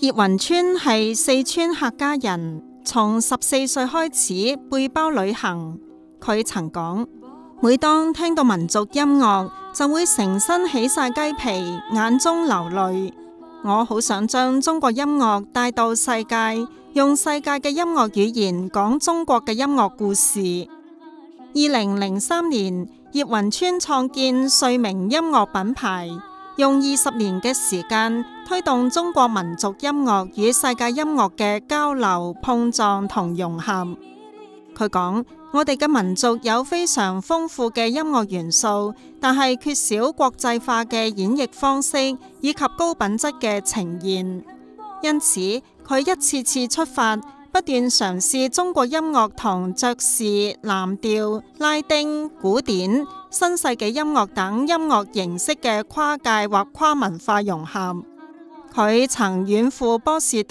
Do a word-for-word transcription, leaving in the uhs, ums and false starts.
葉雲川係四川客家人，從十四歲開始背包旅行。佢曾講，每當聽到民族音樂，就會成身起晒雞皮，眼中流淚。我好想將中國音樂帶到世界，用世界嘅音樂語言講中國嘅音樂故事。二零零三年，葉雲川創建瑞鳴音樂品牌，用二十年嘅時間推動中國民族音樂與世界音樂嘅交流、碰撞同融合。佢講，我哋嘅民族有非常豐富嘅音樂元素，但係缺少國際化嘅演繹方式以及高品質嘅呈現。因此，佢一次次出發，不斷嘗試中國音樂同爵士、藍調、拉丁、古典、新世紀音樂等音樂形式嘅跨界或跨文化融合。佢曾遠赴波士頓